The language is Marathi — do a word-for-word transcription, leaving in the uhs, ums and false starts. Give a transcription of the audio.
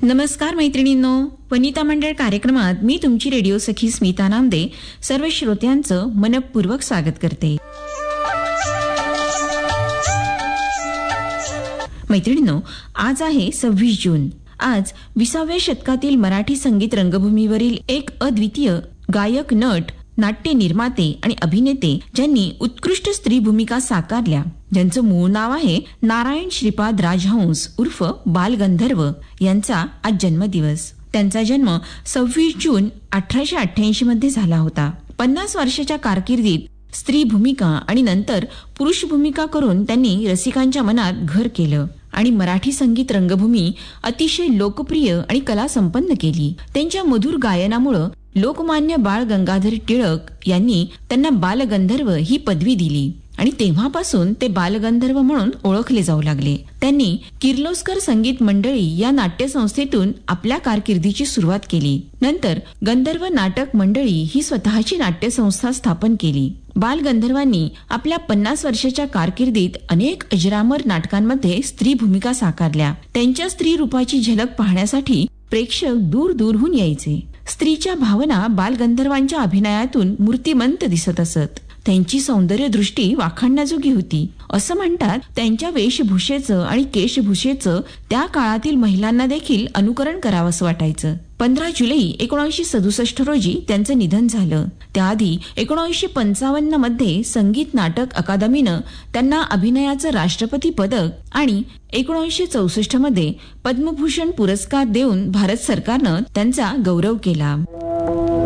नमस्कार मैत्रिणींनो, वनिता मंडळ कार्यक्रमात मी तुमची रेडिओ सखी स्मिता नामदे सर्व श्रोत्यांचं मनपूर्वक स्वागत करते. मैत्रिणींनो, आज आहे सव्वीस जून. आज विसाव्या शतकातील मराठी संगीत रंगभूमीवरील एक अद्वितीय गायक, नट, नाट्य निर्माते आणि अभिनेते ज्यांनी उत्कृष्ट स्त्री भूमिका साकारल्या, ज्यांचं मूळ नाव आहे नारायण श्रीपाद राजहंस उर्फ बालगंधर्व, यांचा आज जन्मदिवस. त्यांचा जन्म सव्वीस जून अठराशे अठ्ठ्याऐंशी मध्ये झाला होता. पन्नास वर्षाच्या कारकिर्दीत स्त्री भूमिका आणि नंतर पुरुष भूमिका करून त्यांनी रसिकांच्या मनात घर केलं आणि मराठी संगीत रंगभूमी अतिशय लोकप्रिय आणि कला संपन्न केली. त्यांच्या मधुर गायनामुळे लोकमान्य बाळ गंगाधर टिळक यांनी त्यांना बालगंधर्व ही पदवी दिली आणि तेव्हापासून ते बालगंधर्व म्हणून ओळखले जाऊ लागले. त्यांनी किर्लोस्कर संगीत मंडळी या नाट्यसंस्थेतून आपल्या कारकिर्दीची सुरुवात केली. नंतर गंधर्व नाटक मंडळी ही स्वतःची नाट्यसंस्था स्थापन केली. बालगंधर्वांनी आपल्या पन्नास वर्षाच्या कारकिर्दीत अनेक अजरामर नाटकांमध्ये स्त्री भूमिका साकारल्या. त्यांच्या स्त्री रूपाची झलक पाहण्यासाठी प्रेक्षक दूर दूरहून यायचे. स्त्रीच्या भावना बालगंधर्वांच्या अभिनयातून मूर्तिमंत दिसत असत. त्यांची सौंदर्य दृष्टी वाखाणण्याजोगी होती. असं म्हणतात, त्यांच्या वेशभूषेचं आणि केशभूषेचं त्या काळातील महिलांना देखील अनुकरण करावंसं वाटायचं. पंधरा जुलै एकोणीसशे सदुसष्ट रोजी त्यांचं निधन झालं. त्याआधी एकोणीसशे पंचावन्न मध्ये संगीत नाटक अकादमीनं त्यांना अभिनयाचं राष्ट्रपती पदक आणि एकोणीसशे चौसष्ट मध्ये पद्मभूषण पुरस्कार देऊन भारत सरकारनं त्यांचा गौरव केला.